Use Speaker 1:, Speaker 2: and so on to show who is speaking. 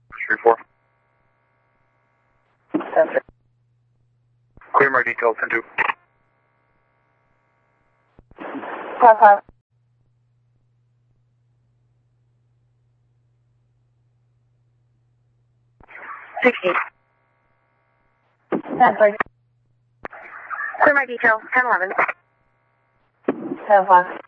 Speaker 1: 3-4.
Speaker 2: 10-3.
Speaker 1: Clear my details, 10-2.
Speaker 2: 5-5. 60. 10-3.
Speaker 3: Clear my details, 10-11.
Speaker 2: 10-5.